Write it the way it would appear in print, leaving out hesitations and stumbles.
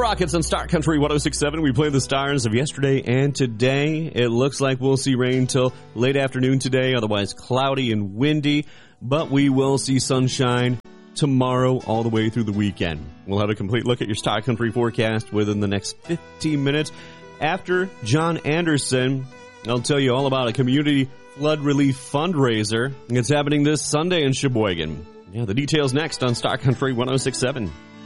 Rockets on Star Country 106.7. We play the stars of yesterday and today. It looks like we'll see rain till late afternoon today, otherwise cloudy and windy, but we will see sunshine tomorrow all the way through the weekend. We'll have a complete look at your Star Country forecast within the next 15 minutes. After John Anderson, I'll tell you all about a community flood relief fundraiser. It's happening this Sunday in Sheboygan. Yeah, the details next on Star Country 106.7.